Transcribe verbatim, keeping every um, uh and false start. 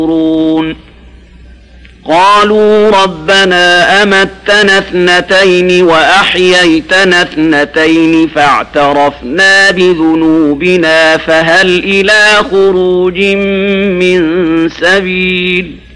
قالوا ربنا أمتنا اثنتين وأحييتنا اثنتين فاعترفنا بذنوبنا فهل إلى خروج من سبيل